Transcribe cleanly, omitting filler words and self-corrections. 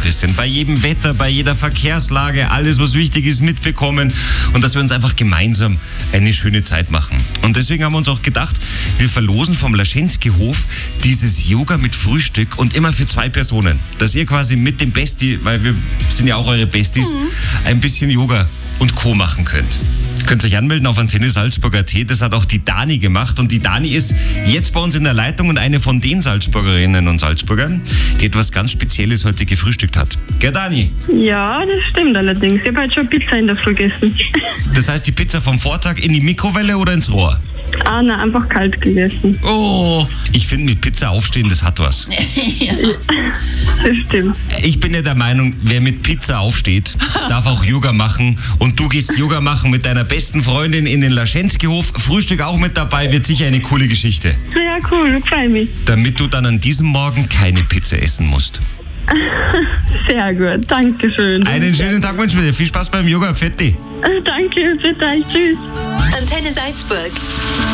Christian. Bei jedem Wetter, bei jeder Verkehrslage, alles, was wichtig ist, mitbekommen und dass wir uns einfach gemeinsam eine schöne Zeit machen. Und deswegen haben wir uns auch gedacht, wir verlosen vom Laschenski-Hof dieses Yoga mit Frühstück und immer für 2 Personen. Dass ihr quasi mit dem Bestie, weil wir sind ja auch eure Besties, ein bisschen Yoga und Co. machen könnt. Ihr könnt euch anmelden auf Antenne Salzburg.at. Das hat auch die Dani gemacht. Und die Dani ist jetzt bei uns in der Leitung und eine von den Salzburgerinnen und Salzburgern, die etwas ganz Spezielles heute gefrühstückt hat. Gell, Dani? Ja, das stimmt allerdings. Ich habe heute schon Pizza in der Früh gegessen. Das heißt, die Pizza vom Vortag in die Mikrowelle oder ins Rohr? Ah, nein, einfach kalt gegessen. Oh, ich finde, mit Pizza aufstehen, das hat was. Das stimmt. Ich bin ja der Meinung, wer mit Pizza aufsteht, darf auch Yoga machen. Und du gehst Yoga machen mit deiner besten Freundin in den Laschenski-Hof. Frühstück auch mit dabei, wird sicher eine coole Geschichte. Ja, cool, freue mich. Damit du dann an diesem Morgen keine Pizza essen musst. Sehr gut, danke schön. Einen schönen Tag wünschen wir dir. Viel Spaß beim Yoga, Fetti. Danke, bitte, tschüss. Antenne Salzburg.